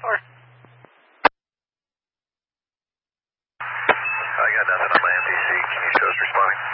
Over. I got nothing on my MPC. Can you show us responding?